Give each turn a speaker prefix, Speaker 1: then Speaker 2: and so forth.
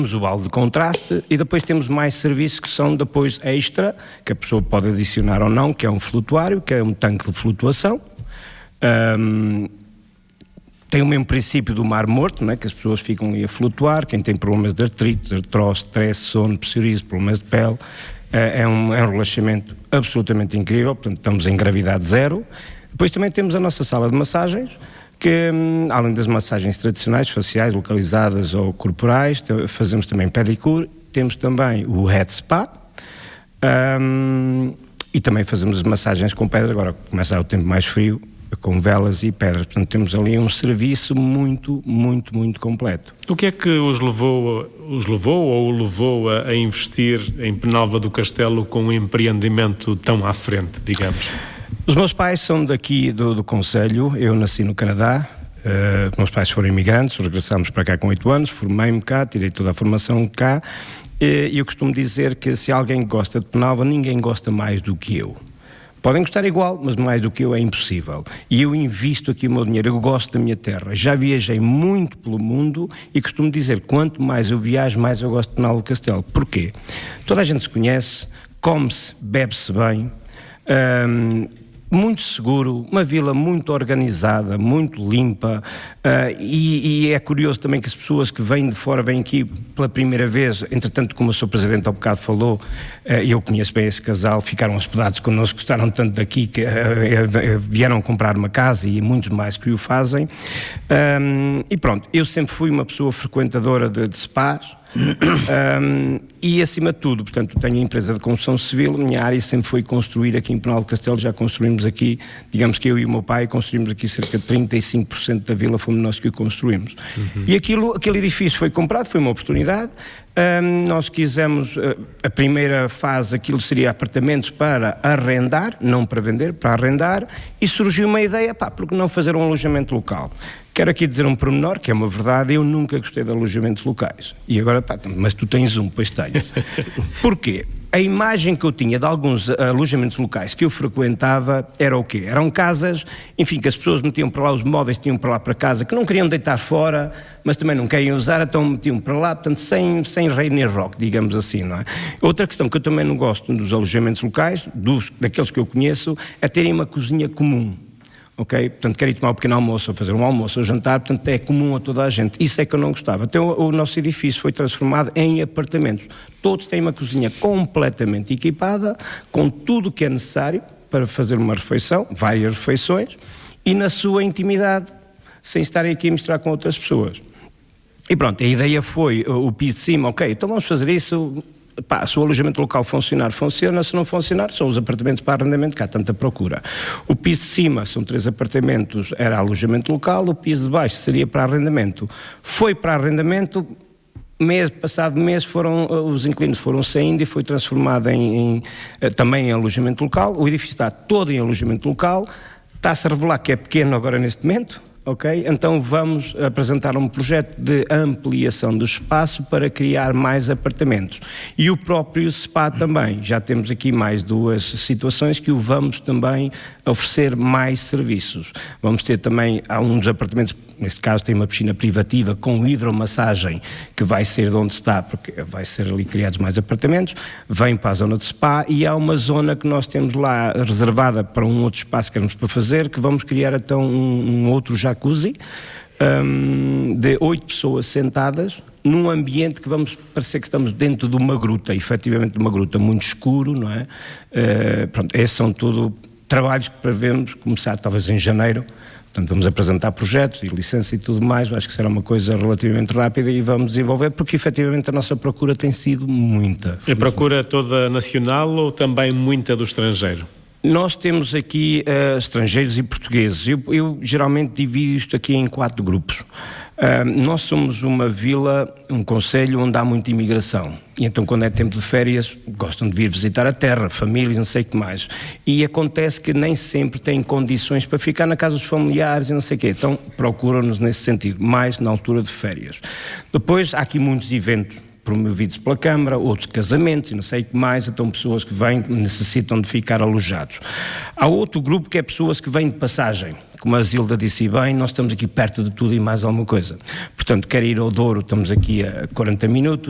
Speaker 1: temos o balde de contraste e depois temos mais serviços que são depois extra, que a pessoa pode adicionar ou não, que é um flutuário, que é um tanque de flutuação. Tem o mesmo princípio do mar morto, não é? Que as pessoas ficam ali a flutuar, quem tem problemas de artrite, artrose, stress, sono, psoríase, problemas de pele, é um relaxamento absolutamente incrível, portanto estamos em gravidade zero. Depois também temos a nossa sala de massagens, que além das massagens tradicionais, faciais, localizadas ou corporais, fazemos também pedicure, temos também o head spa, e também fazemos as massagens com pedras, agora começa o tempo mais frio, com velas e pedras, portanto temos ali um serviço muito, muito, muito completo.
Speaker 2: O que é que os levou ou o levou a investir em Penalva do Castelo com um empreendimento tão à frente, digamos?
Speaker 1: Os meus pais são daqui do concelho, eu nasci no Canadá, meus pais foram imigrantes, regressámos para cá com 8 anos, formei-me cá, tirei toda a formação cá, e eu costumo dizer que se alguém gosta de Penalva, ninguém gosta mais do que eu. Podem gostar igual, mas mais do que eu é impossível. E eu invisto aqui o meu dinheiro, eu gosto da minha terra. Já viajei muito pelo mundo e costumo dizer, quanto mais eu viajo, mais eu gosto de Penalva do Castelo. Porquê? Toda a gente se conhece, come-se, bebe-se bem, muito seguro, uma vila muito organizada, muito limpa, e é curioso também que as pessoas que vêm de fora vêm aqui pela primeira vez, entretanto, como o Sr. Presidente há bocado falou, eu conheço bem esse casal, ficaram hospedados connosco, gostaram tanto daqui que vieram comprar uma casa e muitos mais que o fazem, e pronto, eu sempre fui uma pessoa frequentadora de spas, e acima de tudo, portanto, tenho a empresa de construção civil, a minha área sempre foi construir aqui em Penalva do Castelo, já construímos aqui, digamos que eu e o meu pai construímos aqui cerca de 35% da vila, fomos nós que o construímos. E aquele edifício foi comprado, foi uma oportunidade, nós quisemos, a primeira fase, aquilo seria apartamentos para arrendar, não para vender, para arrendar, e surgiu uma ideia, porque não fazer um alojamento local? Quero aqui dizer um pormenor, que é uma verdade, eu nunca gostei de alojamentos locais. E agora, mas tu tens um, pois tenho. Porquê? A imagem que eu tinha de alguns alojamentos locais que eu frequentava era o quê? Eram casas, enfim, que as pessoas metiam para lá os móveis, tinham para lá para casa, que não queriam deitar fora, mas também não queriam usar, então metiam para lá, portanto, sem rei nem rock, digamos assim, não é? Outra questão que eu também não gosto dos alojamentos locais, daqueles que eu conheço, é terem uma cozinha comum. Ok? Portanto, quero ir tomar um pequeno almoço, ou fazer um almoço, ou jantar, portanto, é comum a toda a gente. Isso é que eu não gostava. Então, o nosso edifício foi transformado em apartamentos. Todos têm uma cozinha completamente equipada, com tudo o que é necessário para fazer uma refeição, várias refeições, e na sua intimidade, sem estarem aqui a misturar com outras pessoas. E pronto, a ideia foi, o piso de cima, ok, então vamos fazer isso... se o alojamento local funcionar, funciona, se não funcionar, são os apartamentos para arrendamento, que há tanta procura. O piso de cima são 3 apartamentos, era alojamento local, o piso de baixo seria para arrendamento. Foi para arrendamento, passado mês os inquilinos foram saindo e foi transformado também em alojamento local. O edifício está todo em alojamento local, está-se a revelar que é pequeno agora neste momento. Ok? Então vamos apresentar um projeto de ampliação do espaço para criar mais apartamentos. E o próprio SPA também. Já temos aqui mais 2 situações que o vamos também oferecer mais serviços. Vamos ter também, há um dos apartamentos, neste caso tem uma piscina privativa com hidromassagem, que vai ser de onde está, porque vai ser ali criados mais apartamentos, vem para a zona de SPA e há uma zona que nós temos lá reservada para um outro espaço que queremos para fazer, que vamos criar então um outro jacuzzi de 8 pessoas sentadas num ambiente que vamos parecer que estamos dentro de uma gruta, efetivamente de uma gruta muito escuro, não é? Pronto, esses são tudo trabalhos que prevemos começar talvez em janeiro. Portanto, vamos apresentar projetos e licença e tudo mais, acho que será uma coisa relativamente rápida e vamos desenvolver, porque efetivamente a nossa procura tem sido muita.
Speaker 2: A procura toda nacional ou também muita do estrangeiro?
Speaker 1: Nós temos aqui estrangeiros e portugueses. Eu geralmente divido isto aqui em 4 grupos. Nós somos uma vila, um concelho onde há muita imigração. E então quando é tempo de férias gostam de vir visitar a terra, famílias, não sei o que mais. E acontece que nem sempre têm condições para ficar na casa dos familiares e não sei o quê. Então procuram-nos nesse sentido, mais na altura de férias. Depois há aqui muitos eventos promovidos pela Câmara, outros casamentos e não sei o que mais, então pessoas que vêm, necessitam de ficar alojados. Há outro grupo que é pessoas que vêm de passagem, como a Zilda disse bem, nós estamos aqui perto de tudo e mais alguma coisa. Portanto, quer ir ao Douro, estamos aqui a 40 minutos,